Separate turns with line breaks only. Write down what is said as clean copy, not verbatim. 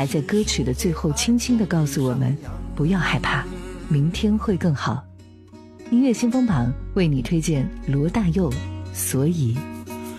还在歌曲的最后轻轻地告诉我们，不要害怕，明天会更好。音乐新风榜为你推荐罗大佑，所以